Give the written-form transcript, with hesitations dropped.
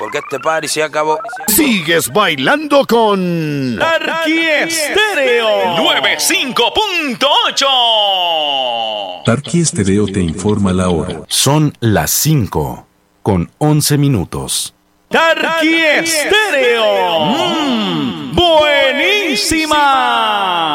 porque este party se acabó. Sigues bailando con Tarqui Estéreo 95.8. Tarqui Estéreo te informa la hora. Son las 5:11. Tarqui Estéreo. Buenísima.